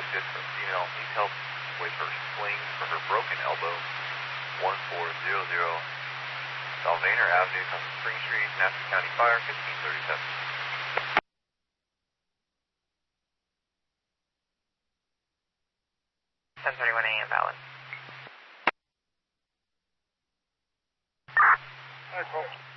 active. A female needs help with her sling for her broken elbow. 1400 Salvaner Avenue, Cousin Spring Street, Nassau County Fire, 1537. 10:31 a.m. valid. Hi, folks.